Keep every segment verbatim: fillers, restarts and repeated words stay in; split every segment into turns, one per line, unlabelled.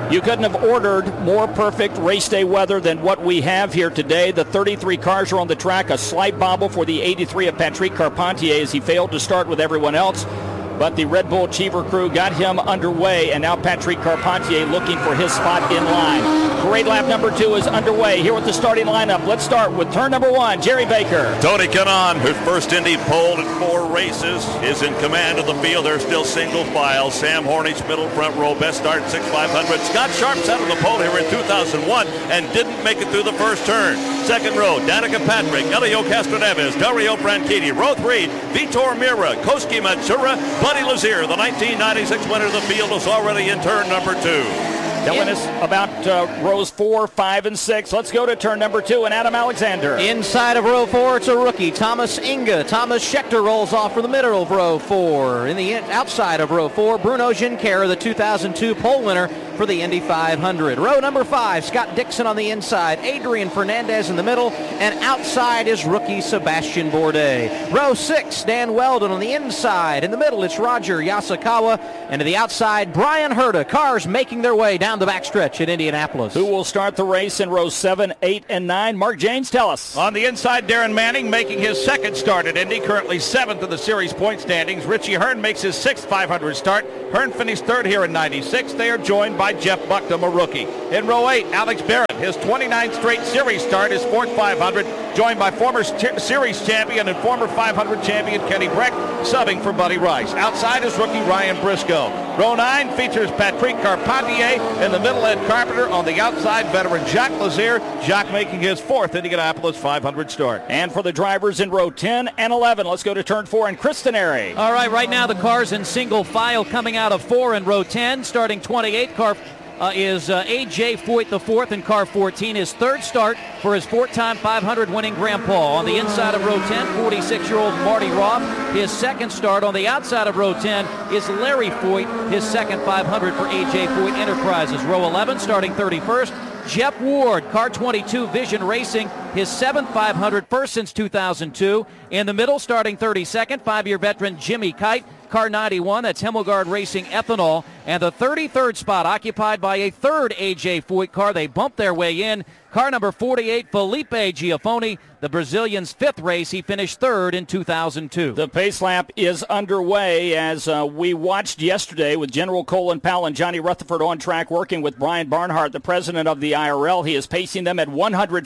You couldn't have ordered more perfect race day weather than what we have here today. The thirty-three cars are on the track. A slight bobble for the eighty-three of Patrick Carpentier as he failed to start with everyone else. But the Red Bull Cheever crew got him underway, and now Patrick Carpentier looking for his spot in line. Parade lap number two is underway here with the starting lineup. Let's start with turn number one, Jerry Baker.
Tony Kanaan, whose first Indy pole in four races, is in command of the field. They're still single file. Sam Hornish, middle front row, best start six five hundred. Scott Sharp sat on the pole here in two thousand one and didn't make it through the first turn. Second row, Danica Patrick, Elio Castroneves, Dario Franchitti. Row three, Vitor Meira, Koski Matsura, Buddy Lazier, the nineteen ninety-six winner of the field, is already in turn number two.
Telling us about uh, rows four, five, and six. Let's go to turn number two and Adam Alexander.
Inside of row four, it's a rookie, Thomas Inga. Thomas Schechter rolls off from the middle of row four. In the outside of row four, Bruno Giancara, the two thousand two pole winner for the Indy five hundred. Row number five, Scott Dixon on the inside, Adrian Fernandez in the middle, and outside is rookie Sebastian Bourdais. Row six, Dan Weldon on the inside. In the middle, it's Roger Yasukawa, and to the outside, Brian Herta. Cars making their way down the backstretch at Indianapolis.
Who will start the race in rows seven, eight, and nine? Mark Janes, tell us.
On the inside, Darren Manning making his second start at Indy, currently seventh in the series point standings. Richie Hearn makes his sixth five hundred start. Hearn finished third here in ninety-six. They are joined by Jeff Bucknam, a rookie. In row eight, Alex Barrett, his twenty-ninth straight series start, his fourth five hundred, joined by former st- series champion and former five hundred champion Kenny Breck, subbing for Buddy Rice. Outside is rookie Ryan Briscoe. Row nine features Patrick Carpentier. In the middle, Ed Carpenter. On the outside, veteran Jacques Lazier. Jacques making his fourth Indianapolis five hundred start.
And for the drivers in row ten and eleven, let's go to turn four and Chris Denari.
All right, right now the cars in single file coming out of four in row ten. Starting twenty-eight, car uh, is uh, A J Foyt the fourth in car fourteen. His third start for his four-time five hundred winning Grandpa. On the inside of row ten, forty-six-year-old Marty Roth. His second start. On the outside of row ten is Larry Foyt, his second five hundred for A J Foyt Enterprises. Row eleven, starting thirty-first, Jeff Ward, car twenty-two, Vision Racing, his seventh five hundred, first since two thousand two. In the middle, starting thirty-second, five-year veteran Jimmy Kite, car ninety-one, that's Hemmelgard Racing Ethanol. And the thirty-third spot occupied by a third A J Foyt car. They bumped their way in. Car number forty-eight, Felipe Giafoni, the Brazilian's fifth race. He finished third in two thousand two.
The pace lap is underway as uh, we watched yesterday with General Colin Powell and Johnny Rutherford on track working with Brian Barnhart, the president of the I R L. He is pacing them at one hundred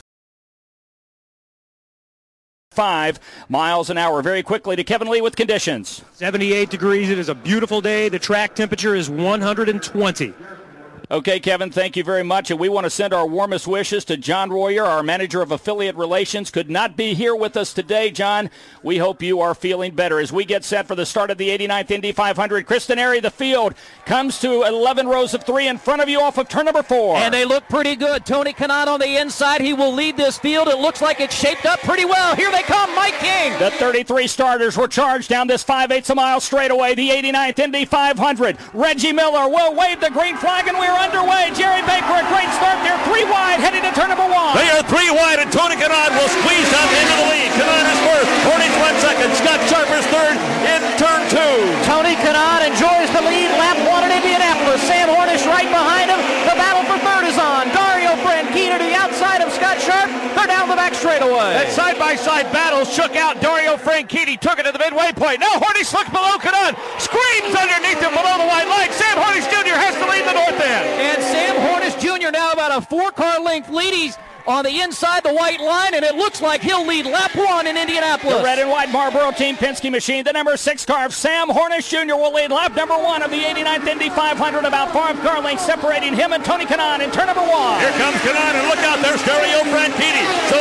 five miles an hour. Very quickly to Kevin Lee with conditions.
seventy-eight degrees. It is a beautiful day. The track temperature is one hundred twenty.
Okay, Kevin, thank you very much. And we want to send our warmest wishes to John Royer, our manager of affiliate relations. Could not be here with us today, John. We hope you are feeling better as we get set for the start of the eighty-ninth Indy five hundred. Chris Denari, the field, comes to eleven rows of three in front of you off of turn number four.
And they look pretty good. Tony Kanaan on the inside. He will lead this field. It looks like it's shaped up pretty well. Here they come, Mike King.
The thirty-three starters were charged down this five-eighths a mile straightaway. The eighty-ninth Indy five hundred. Reggie Miller will wave the green flag, and we're underway. Jerry Baker, a great start there. Three wide, heading to turn number one.
They are three wide, and Tony Kanaan will squeeze up into the lead. Kanaan is first, forty-one seconds. Scott Sharp is third in turn two.
Tony Kanaan enjoys the lead. Lap one at Indianapolis. Sam Hornish right behind him. The battle for third is on. Dario Franchitti to the outside of Scott Sharp. They're down the back straightaway.
That side-by-side battle shook out. Dario Franchitti took it to the midway point. Now Hornish looks below Kanaan. Screams underneath him below the white line. Sam Hornish Junior has to lead the north end.
And Sam Hornish Junior now about a four-car length lead. He's on the inside the white line, and it looks like he'll lead lap one in Indianapolis.
The red and white Marlboro Team Penske machine. The number six car of Sam Hornish Junior will lead lap number one of the eighty-ninth Indy five hundred, about five car lengths separating him and Tony Kanaan in turn number one.
Here comes Kanaan, and look out, there's Dario Franchitti. So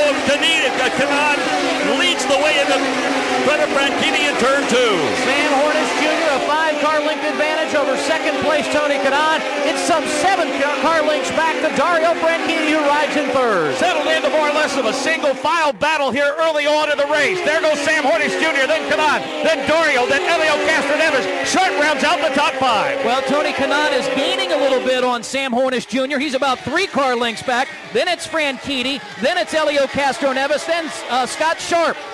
Kanaan leads the way in the front of Franchitti in turn two.
Sam Hornish Junior, a five-car length advantage over second place Tony Kanaan. It's some seven car lengths back to Dario Franchitti, who rides in third.
Settled into more or less of a single file battle here early on in the race. There goes Sam Hornish Junior, then Kanaan, then Dario, then Elio Castroneves. Sharp rounds out the top five.
Well, Tony Kanaan is gaining a little bit on Sam Hornish Junior He's about three car lengths back. Then it's Franchitti. Then it's Elio Castroneves. Then uh, Scott Sharp.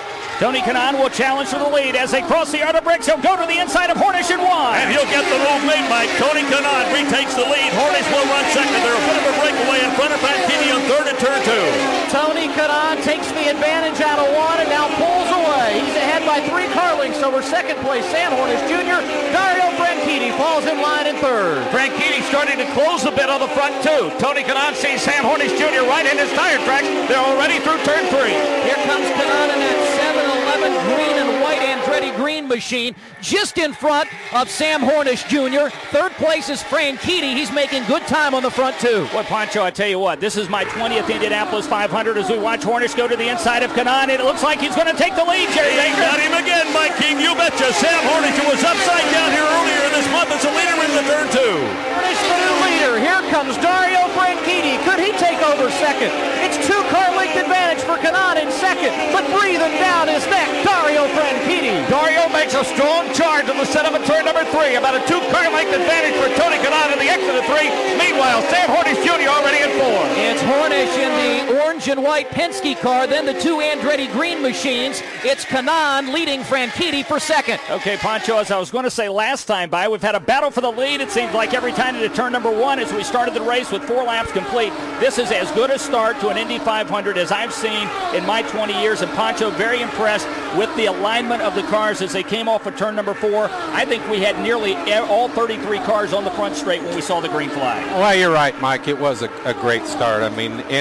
Tony Kanaan will challenge for the lead as they cross the yard of bricks. He'll go to the inside of Hornish and one.
And he'll get the move made by Tony Kanaan. Retakes the lead. Hornish will run second. They're a bit of a breakaway in front of Franchitti on third and turn two.
Tony Kanaan takes the advantage out of one and now pulls away. He's ahead by three car lengths over second place Sam Hornish Junior Dario Franchitti falls in line in third.
Franchitti starting to close a bit on the front two. Tony Kanaan sees Sam Hornish Junior right in his tire tracks. They're already through turn three.
Here comes Kanaan in that seven eleven green and white Andretti green machine, just in front of Sam Hornish Junior Third place is Franchitti. He's making good time on the front two.
Well, Pancho, I tell you what, this is my twentieth Indianapolis five hundred as we watch Hornish go to the inside of Kanaan. It looks like he's going to take the lead, Jerry
He
Baker.
got him again, Mike King. You betcha. Sam Hornish, who was upside down here earlier this month, is a leader in the turn two.
Hornish the new leader. Here comes Dario Franchitti. Could he take over second? It's two car length advantage for Kanaan in second, but breathing down his neck, Dario Franchitti.
Dario makes a strong charge on the setup of turn number three. About a two-car length advantage for Tony Kanaan in the exit of three. Meanwhile, Sam Hornish Junior already in four.
It's Hornish in the orange and white Penske car, then the two Andretti green machines. It's Kanaan leading Franchitti for second.
Okay, Pancho, as I was going to say last time by, we've had a battle for the lead. It seems like every time into turn number one as we started the race with four laps complete. This is as good a start to an Indy five hundred as I've seen in my twenty years. And Pancho, very impressed with the alignment of the cars as they came off of turn number four. I think we had nearly all thirty-three cars on the front straight when we saw the green flag.
Well, you're right, Mike. It was a, a great start. I mean,